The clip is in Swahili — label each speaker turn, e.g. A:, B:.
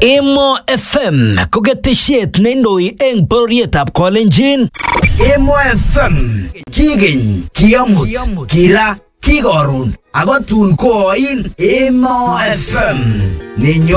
A: Emo FM ko ketesiet neindoi eng bororietab Kolenjin.
B: Emo FM kigeny, kiamut, kira, kikorun, ako tun koin. Emo FM nenyo